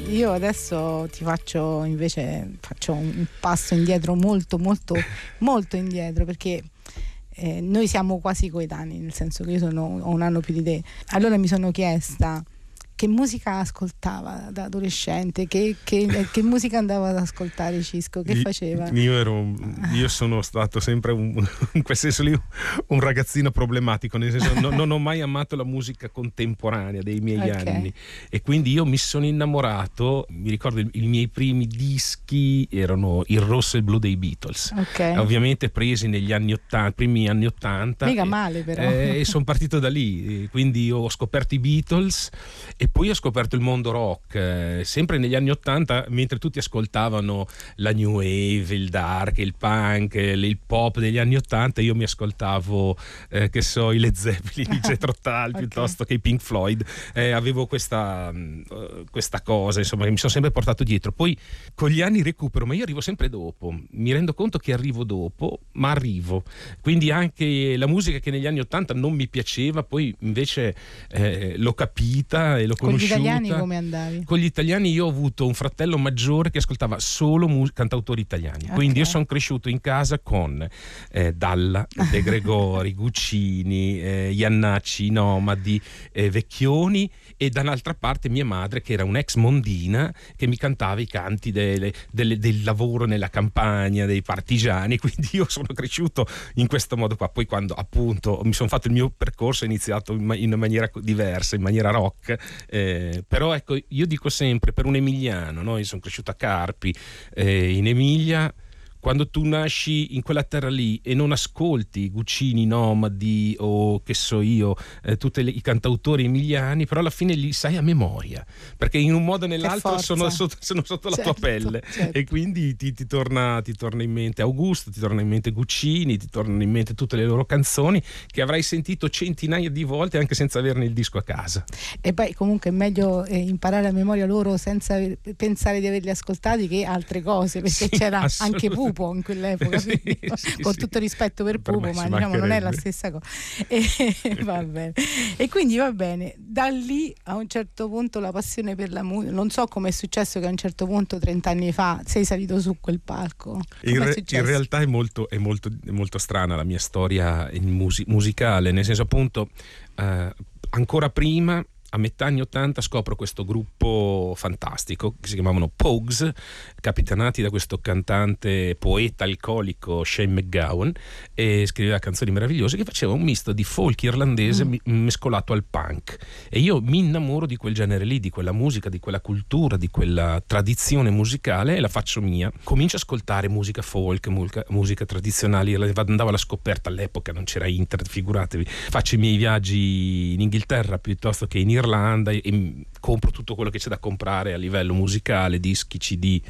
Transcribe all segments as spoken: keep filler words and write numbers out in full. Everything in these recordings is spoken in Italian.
io adesso ti faccio invece faccio un passo indietro, molto molto molto indietro, perché eh, noi siamo quasi coetanei, nel senso che io sono ho un anno più di te. Allora mi sono chiesta che musica ascoltava da adolescente, che, che, che musica andava ad ascoltare Cisco, che faceva? Io ero io sono stato sempre un, in quel senso lì un ragazzino problematico, nel senso non, non ho mai amato la musica contemporanea dei miei okay. anni, e quindi io mi sono innamorato, mi ricordo i, i miei primi dischi erano il rosso e il blu dei Beatles, okay. ovviamente presi negli anni ottanta, primi anni ottanta, mica male però, e, e sono partito da lì, quindi ho scoperto i Beatles e poi ho scoperto il mondo rock, eh, sempre negli anni ottanta, mentre tutti ascoltavano la new wave, il dark, il punk, il pop degli anni ottanta, io mi ascoltavo eh, che so i Led Zeppelin, i Jethro Tull, okay. piuttosto che i Pink Floyd, eh, avevo questa, uh, questa cosa insomma che mi sono sempre portato dietro. Poi con gli anni recupero, ma io arrivo sempre dopo, mi rendo conto che arrivo dopo, ma arrivo, quindi anche la musica che negli anni ottanta non mi piaceva, poi invece eh, l'ho capita e l'ho con conosciuta. Con gli italiani come andavi? Con gli italiani io ho avuto un fratello maggiore che ascoltava solo mus- cantautori italiani, okay. quindi io sono cresciuto in casa con eh, Dalla, De Gregori, Guccini, eh, Iannacci, Nomadi, eh, Vecchioni, e da un'altra parte mia madre che era un'ex mondina che mi cantava i canti delle, delle, del lavoro nella campagna, dei partigiani, quindi io sono cresciuto in questo modo qua. Poi quando appunto mi sono fatto il mio percorso, ho iniziato in, ma- in maniera diversa, in maniera rock, eh, però ecco, io dico sempre, per un emiliano, no? Io sono cresciuto a Carpi, eh, in Emilia. Quando tu nasci in quella terra lì e non ascolti Guccini, Nomadi o che so io, eh, tutti i cantautori emiliani, però alla fine li sai a memoria, perché in un modo o nell'altro sono sotto, sono sotto certo, la tua pelle, certo. E quindi ti, ti, torna, ti torna in mente Augusto, ti torna in mente Guccini, ti tornano in mente tutte le loro canzoni che avrai sentito centinaia di volte anche senza averne il disco a casa. E poi comunque è meglio eh, imparare a memoria loro senza aver, pensare di averli ascoltati che altre cose, perché sì, c'era anche Pupo in quell'epoca, sì, sì, con sì. tutto rispetto per Pupo, per ma diciamo non è la stessa cosa, e, va bene. E quindi va bene, da lì a un certo punto la passione per la musica, non so come è successo che a un certo punto trent'anni fa sei salito su quel palco. In, re, in realtà è molto, è, molto, è molto strana la mia storia in musi- musicale, nel senso appunto eh, ancora prima, a metà anni ottanta, scopro questo gruppo fantastico che si chiamavano Pogues, capitanati da questo cantante poeta alcolico Shane MacGowan, e scriveva canzoni meravigliose che faceva un misto di folk irlandese mm. mescolato al punk, e io mi innamoro di quel genere lì, di quella musica, di quella cultura, di quella tradizione musicale, e la faccio mia. Comincio a ascoltare musica folk, musica, musica tradizionale, andavo alla scoperta, all'epoca non c'era internet, figuratevi, faccio i miei viaggi in Inghilterra piuttosto che in Irlanda e, e compro tutto quello che c'è da comprare a livello musicale, dischi, C D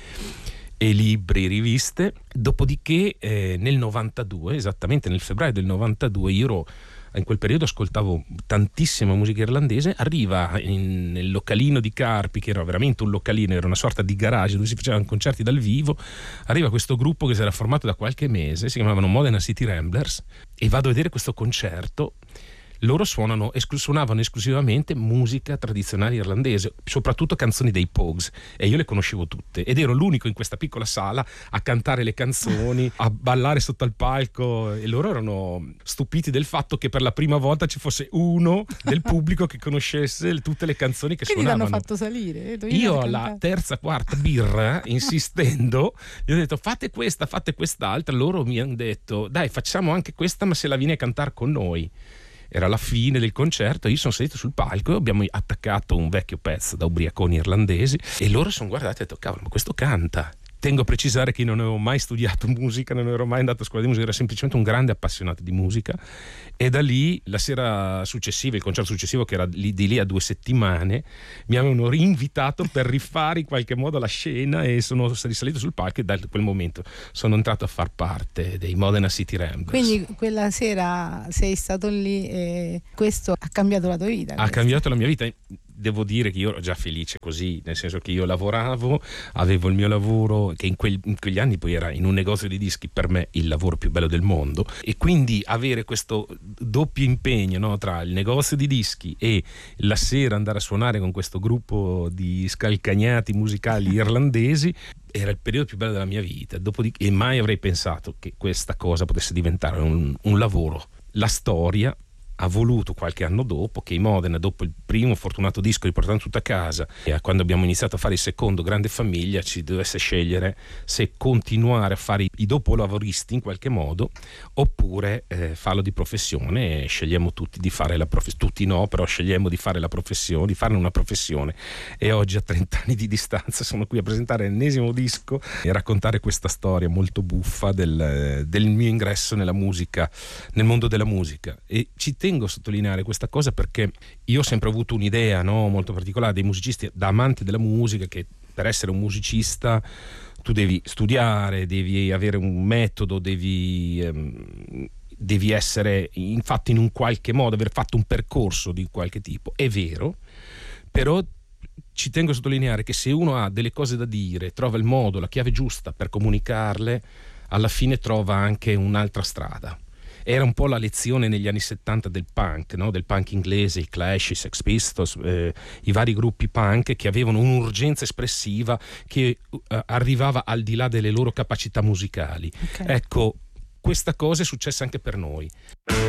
e libri, riviste. Dopodiché eh, nel novantadue, esattamente nel febbraio del novantadue, io ero in quel periodo ascoltavo tantissima musica irlandese, arriva in, nel localino di Carpi, che era veramente un localino, era una sorta di garage dove si facevano concerti dal vivo, arriva questo gruppo che si era formato da qualche mese, si chiamavano Modena City Ramblers, e vado a vedere questo concerto. Loro suonano, esclu- suonavano esclusivamente musica tradizionale irlandese, soprattutto canzoni dei Pogues, e io le conoscevo tutte, ed ero l'unico in questa piccola sala a cantare le canzoni, a ballare sotto al palco, e loro erano stupiti del fatto che per la prima volta ci fosse uno del pubblico che conoscesse tutte le canzoni che Quindi suonavano. Quindi l'hanno fatto salire? Io alla terza, quarta birra, insistendo, gli ho detto fate questa, fate quest'altra, loro mi hanno detto dai, facciamo anche questa, ma se la vieni a cantare con noi. Era la fine del concerto, io sono salito sul palco e abbiamo attaccato un vecchio pezzo da ubriaconi irlandesi, e loro sono guardati e ho detto cavolo, ma questo canta. Tengo a precisare che io non avevo mai studiato musica, non ero mai andato a scuola di musica, ero semplicemente un grande appassionato di musica, e da lì la sera successiva, il concerto successivo, che era lì, di lì a due settimane, mi avevano rinvitato per rifare in qualche modo la scena, e sono risalito sul palco, e da quel momento sono entrato a far parte dei Modena City Ramblers. Quindi quella sera sei stato lì e questo ha cambiato la tua vita? Ha questo. cambiato la mia vita. devo dire che io ero già felice così, nel senso che io lavoravo, avevo il mio lavoro, che in, quel, in quegli anni poi era in un negozio di dischi, per me il lavoro più bello del mondo, e quindi avere questo doppio impegno, no, tra il negozio di dischi e la sera andare a suonare con questo gruppo di scalcagnati musicali irlandesi era il periodo più bello della mia vita. Dopodiché, e mai avrei pensato che questa cosa potesse diventare un, un lavoro. La storia ha voluto qualche anno dopo che i Modena, dopo il primo fortunato disco riportato tutto a casa, e quando abbiamo iniziato a fare il secondo, Grande Famiglia, ci dovesse scegliere se continuare a fare i dopolavoristi in qualche modo oppure eh, farlo di professione. E scegliamo tutti di fare la professione, tutti no, però scegliamo di fare la professione, di farne una professione. E oggi, a trenta anni di distanza, sono qui a presentare l'ennesimo disco e raccontare questa storia molto buffa del, del mio ingresso nella musica, nel mondo della musica. E ci tengo a sottolineare questa cosa perché io ho sempre avuto un'idea, no, molto particolare dei musicisti, da amante della musica, che per essere un musicista tu devi studiare, devi avere un metodo, devi, ehm, devi essere infatti in un qualche modo, aver fatto un percorso di qualche tipo. È vero, però ci tengo a sottolineare che se uno ha delle cose da dire, trova il modo, la chiave giusta per comunicarle, alla fine trova anche un'altra strada. Era un po' la lezione negli anni settanta del punk, no? Del punk inglese, i Clash, i Sex Pistols, eh, i vari gruppi punk che avevano un'urgenza espressiva che uh, arrivava al di là delle loro capacità musicali. Okay. Ecco, questa cosa è successa anche per noi.